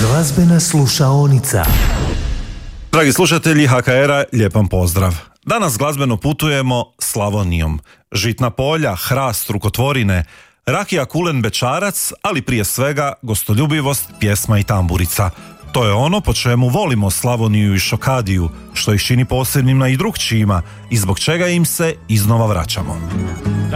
Glazbena slušaonica. Dragi slušatelji HKR-a, lijep vam pozdrav. Danas glazbeno putujemo Slavonijom. Žitna polja, hrast, rukotvorine, rakija, kulen, bećarac, ali prije svega gostoljubivost, pjesma i tamburica. To je ono po čemu volimo Slavoniju i Šokadiju, što ih čini posebnima i drukčijima i zbog čega im se iznova vraćamo.